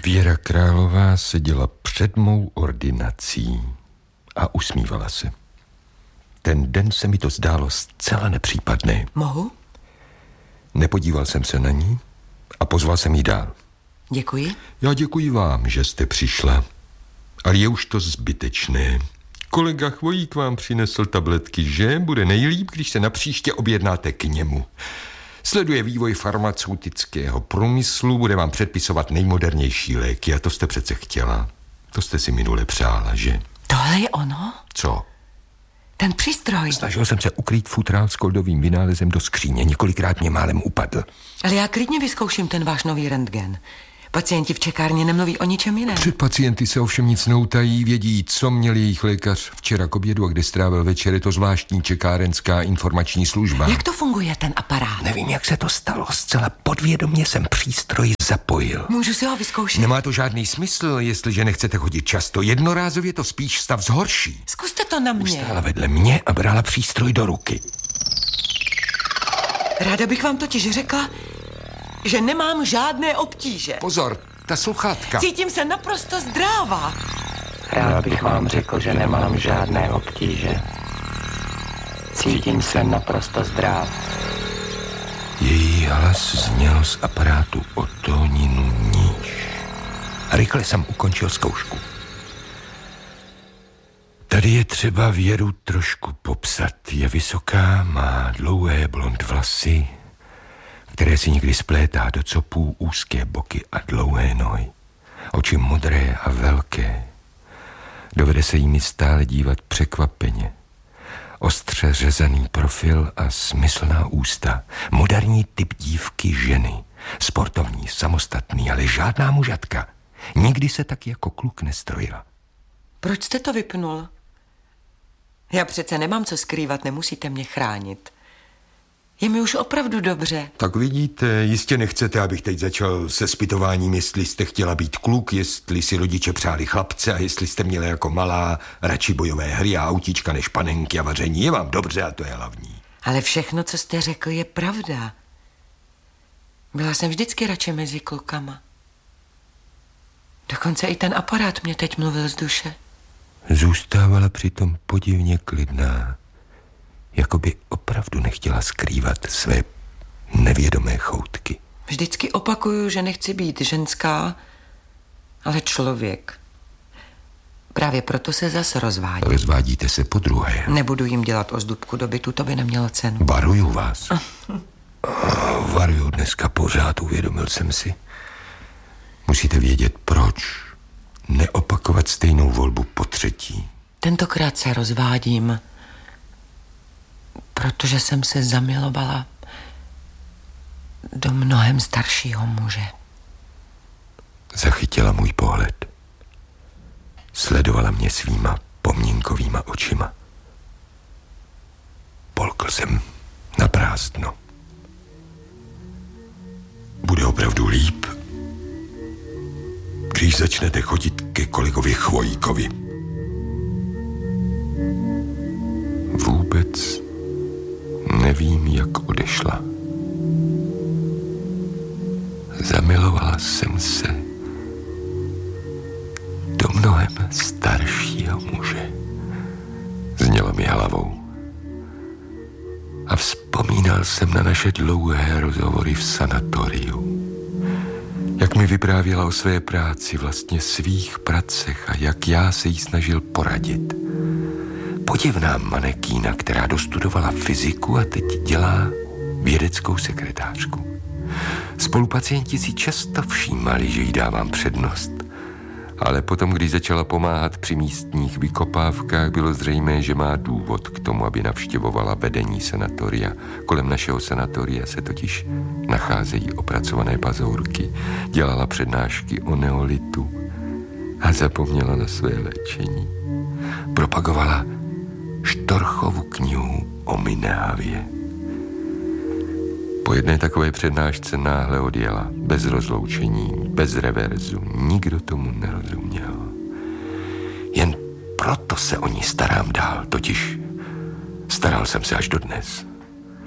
Věra Králová seděla před mou ordinací a usmívala se. Ten den se mi to zdálo zcela nepřípadné. Mohu? Nepodíval jsem se na ní a pozval jsem jí dál. Děkuji. Já děkuji vám, že jste přišla, ale je už to zbytečné. Kolega Chvojík vám přinesl tabletky, že? Bude nejlíp, když se napříště objednáte k němu. Sleduje vývoj farmaceutického průmyslu, bude vám předpisovat nejmodernější léky a to jste přece chtěla. To jste si minule přála, že? Tohle je ono? Co? Ten přístroj. Snažil jsem se ukrýt futrál s koldovým vynálezem do skříně, několikrát mě málem upadl. Ale já klidně vyzkouším ten váš nový rentgen. Pacienti v čekárně nemluví o ničem jiném. Před pacienty se ovšem nic neutají, vědí, co měl jejich lékař včera k obědu a kde strávil večer. Je to zvláštní čekárenská informační služba. Jak to funguje, ten aparát? Nevím, jak se to stalo. Zcela podvědomě jsem přístroj zapojil. Můžu si ho vyzkoušet? Nemá to žádný smysl, jestliže nechcete chodit často. Jednorázově to spíš stav zhorší. Zkuste to na mě. Stála vedle mě a brala přístroj do ruky. Ráda bych vám totiž řekla, že nemám žádné obtíže. Pozor, ta sluchátka. Cítím se naprosto zdrává. Rád bych vám řekl, že nemám žádné obtíže. Cítím se naprosto zdráv. Její hlas zněl z aparátu o tóninu níž. Rychle jsem ukončil zkoušku. Tady je třeba Věru trošku popsat. Je vysoká, má dlouhé blond vlasy, které si někdy splétá do copů, úzké boky a dlouhé nohy. Oči modré a velké. Dovede se jimi stále dívat překvapeně. Ostře řezaný profil a smyslná ústa. Moderní typ dívky ženy. Sportovní, samostatný, ale žádná mužatka. Nikdy se tak jako kluk nestrojila. Proč jste to vypnul? Já přece nemám co skrývat, nemusíte mě chránit. Je mi už opravdu dobře. Tak vidíte, jistě nechcete, abych teď začal se zpytováním, jestli jste chtěla být kluk, jestli si rodiče přáli chlapce a jestli jste měla jako malá radši bojové hry a autíčka než panenky a vaření. Je vám dobře a to je hlavní. Ale všechno, co jste řekl, je pravda. Byla jsem vždycky radši mezi klukama. Dokonce i ten aparát mě teď mluvil z duše. Zůstávala přitom podivně klidná. Jakoby opravdu nechtěla skrývat své nevědomé choutky. Vždycky opakuju, že nechci být ženská, ale člověk. Právě proto se zas rozvádím. Rozvádíte se podruhé. Nebudu jim dělat ozdůbku do bytu, to by nemělo cenu. Varuju vás. Varuju dneska pořád, uvědomil jsem si. Musíte vědět, proč. Neopakovat stejnou volbu po třetí. Tentokrát se rozvádím, protože jsem se zamilovala do mnohem staršího muže. Zachytila můj pohled. Sledovala mě svýma pomínkovýma očima. Polkl jsem na prázdno. Bude opravdu líp, když začnete chodit ke kolegovi Chvojíkovi. Vůbec nevím, jak odešla. Zamilovala jsem se do mnohem staršího muže. Znělo mi hlavou. A vzpomínal jsem na naše dlouhé rozhovory v sanatoriu. Jak mi vyprávěla o své práci, vlastně svých pracech a jak já se jí snažil poradit. Podivná manekína, která dostudovala fyziku a teď dělá vědeckou sekretářku. Spolupacienti si často všímali, že jí dávám přednost. Ale potom, když začala pomáhat při místních vykopávkách, bylo zřejmé, že má důvod k tomu, aby navštěvovala vedení sanatoria. Kolem našeho sanatoria se totiž nacházejí opracované bazourky. Dělala přednášky o neolitu a zapomněla na své léčení. Propagovala Štorchovu knihu o Minervě. Po jedné takové přednášce náhle odjela, bez rozloučení, bez reverzu. Nikdo tomu nerozuměl. Jen proto se o ní starám dál, totiž staral jsem se až dodnes.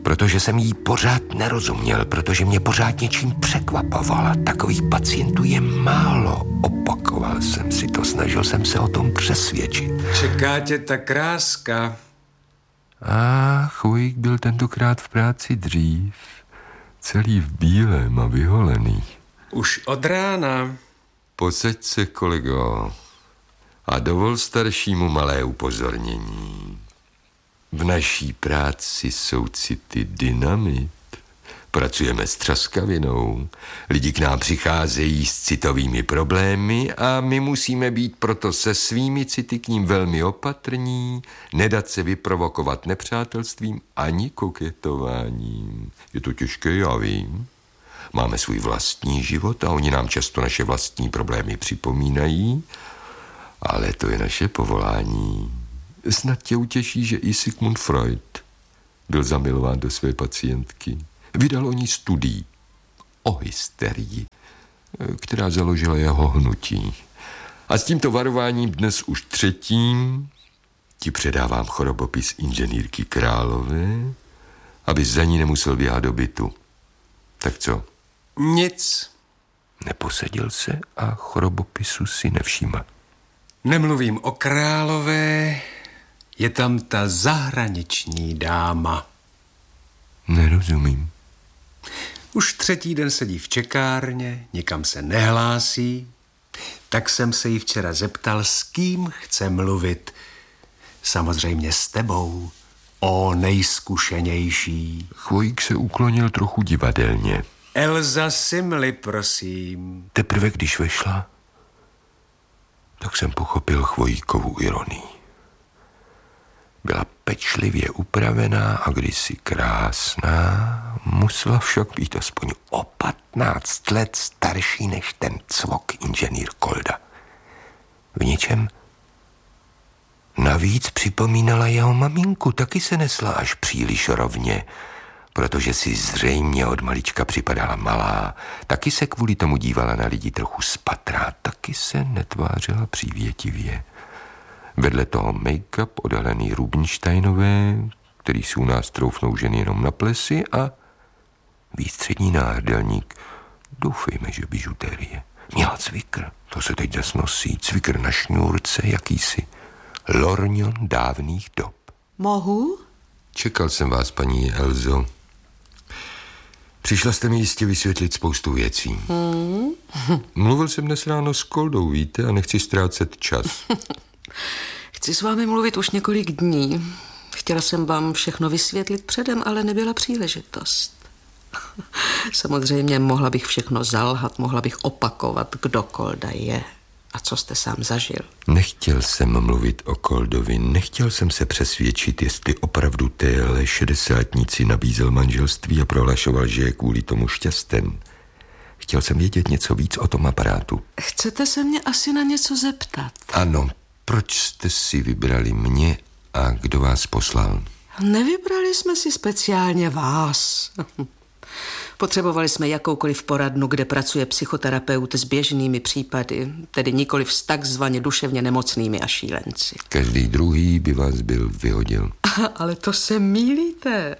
Protože jsem jí pořád nerozuměl, protože mě pořád něčím překvapovala. Takových pacientů je málo. Opakoval jsem si to, snažil jsem se o tom přesvědčit. Čeká tě ta kráska. Chvojík byl tentokrát v práci dřív. Celý v bílém a vyholený. Už od rána. Posaď se, kolego, a dovol staršímu malé upozornění. V naší práci jsou city dynamit. Pracujeme s třaskavinou. Lidi k nám přicházejí s citovými problémy a my musíme být proto se svými city k ním velmi opatrní, nedat se vyprovokovat nepřátelstvím ani koketováním. Je to těžké, já vím. Máme svůj vlastní život a oni nám často naše vlastní problémy připomínají, ale to je naše povolání. Snad tě utěší, že i Sigmund Freud byl zamilován do své pacientky. Vydal o ní studii o hysterii, která založila jeho hnutí. A s tímto varováním dnes už třetím ti předávám chorobopis inženýrky Králové, aby za ní nemusel běhat do bytu. Tak co? Nic. Neposadil se a chorobopisu si nevšímal. Nemluvím o Králové, je tam ta zahraniční dáma. Nerozumím. Už třetí den sedí v čekárně, nikam se nehlásí, tak jsem se jí včera zeptal, s kým chce mluvit. Samozřejmě s tebou, o nejzkušenější. Chvojík se uklonil trochu divadelně. Elza Simli, prosím. Teprve když vešla, tak jsem pochopil Chvojíkovu ironii. Byla pečlivě upravená a kdysi krásná, musela však být aspoň o 15 let starší než ten cvok inženýr Kolda. V něčem navíc připomínala jeho maminku, taky se nesla až příliš rovně, protože si zřejmě od malička připadala malá, taky se kvůli tomu dívala na lidi trochu spatrá, taky se netvářila přívětivě. Vedle toho make-up odhalený Rubinsteinové, který si u nás troufnou ženy jenom na plesy, a výstřední náhrdelník, doufejme, že bižutérie. Měla cvikr, to se teď zas nosí, cvikr na šňůrce, jakýsi lorňon dávných dob. Mohu? Čekal jsem vás, paní Elzo. Přišla jste mi jistě vysvětlit spoustu věcí. Mluvil jsem dnes ráno s Koldou, víte, a nechci ztrácet čas. Chci s vámi mluvit už několik dní. Chtěla jsem vám všechno vysvětlit předem, ale nebyla příležitost. Samozřejmě mohla bych všechno zalhat, mohla bych opakovat, kdo Kolda je a co jste sám zažil. Nechtěl jsem mluvit o Koldovi, nechtěl jsem se přesvědčit, jestli opravdu téhle šedesátnici nabízel manželství a prohlašoval, že je kvůli tomu šťasten. Chtěl jsem vědět něco víc o tom aparátu. Chcete se mě asi na něco zeptat? Ano, proč jste si vybrali mě a kdo vás poslal? Nevybrali jsme si speciálně vás. Potřebovali jsme jakoukoliv poradnu, kde pracuje psychoterapeut s běžnými případy, tedy nikoliv s takzvaně duševně nemocnými a šílenci. Každý druhý by vás byl vyhodil. Ale to se mýlíte.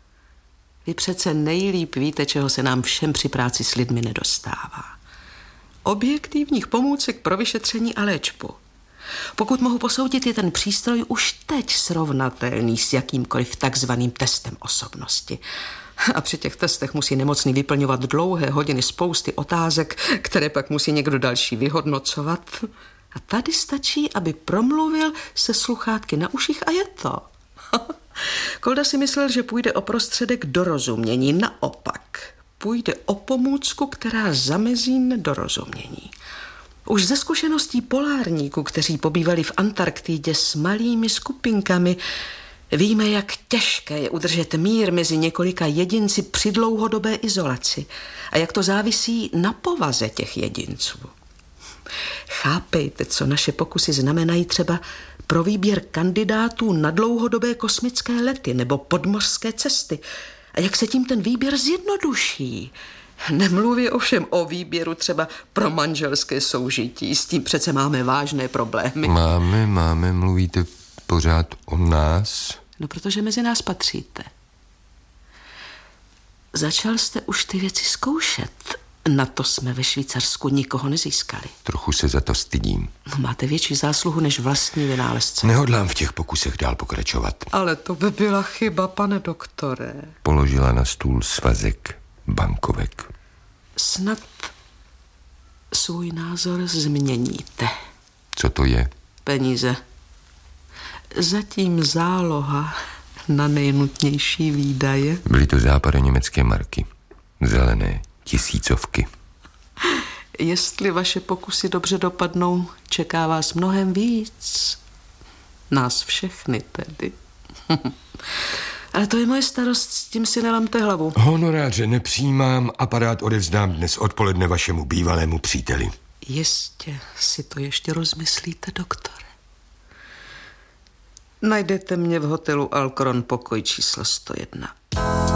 Vy přece nejlíp víte, čeho se nám všem při práci s lidmi nedostává. Objektivních pomůcek pro vyšetření a léčbu. Pokud mohu posoudit, je ten přístroj už teď srovnatelný s jakýmkoliv takzvaným testem osobnosti. A při těch testech musí nemocný vyplňovat dlouhé hodiny spousty otázek, které pak musí někdo další vyhodnocovat. A tady stačí, aby promluvil se sluchátky na uších a je to. Kolda si myslel, že půjde o prostředek dorozumění. Naopak, půjde o pomůcku, která zamezí nedorozumění. Už ze zkušeností polárníků, kteří pobývali v Antarktidě s malými skupinkami, víme, jak těžké je udržet mír mezi několika jedinci při dlouhodobé izolaci a jak to závisí na povaze těch jedinců. Chápejte, co naše pokusy znamenají třeba pro výběr kandidátů na dlouhodobé kosmické lety nebo podmořské cesty a jak se tím ten výběr zjednoduší. Nemluví ovšem o výběru třeba pro manželské soužití, s tím přece máme vážné problémy. Máme, mluvíte pořád o nás? No, protože mezi nás patříte. Začal jste už ty věci zkoušet. Na to jsme ve Švýcarsku nikoho nezískali. Trochu se za to stydím. Máte větší zásluhu než vlastní vynálezce. Nehodlám v těch pokusech dál pokračovat. Ale to by byla chyba, pane doktore. Položila na stůl svazek bankovek. Snad svůj názor změníte. Co to je? Peníze. Zatím záloha na nejnutnější výdaje. Byly to západoněmecké marky. Zelené, 1000. Jestli vaše pokusy dobře dopadnou, čeká vás mnohem víc. Nás všechny tedy. Ale to je moje starost, s tím si nelamte hlavu. Honoráře nepřijímám, aparát odevzdám dnes odpoledne vašemu bývalému příteli. Jistě si to ještě rozmyslíte, doktore. Najdete mě v hotelu Alcron, pokoj číslo 101.